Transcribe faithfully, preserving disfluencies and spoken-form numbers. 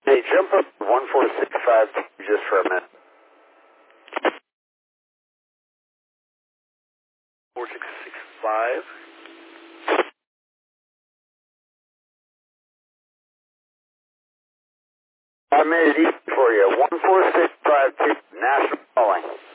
Hey, jump up one four six five just for a minute. four six six five. I made it easy for you. one four six five two, National calling.